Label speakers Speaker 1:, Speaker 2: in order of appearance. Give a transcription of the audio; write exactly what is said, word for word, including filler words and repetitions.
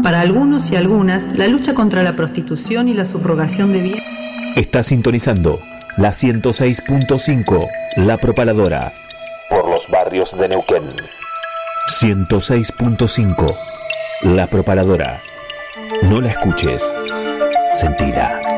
Speaker 1: Para algunos y algunas, la lucha contra la prostitución y la subrogación de bienes...
Speaker 2: Está sintonizando la ciento seis punto cinco, La Propaladora, por los barrios de Neuquén. ciento seis punto cinco, La Propaladora. No la escuches, sentila.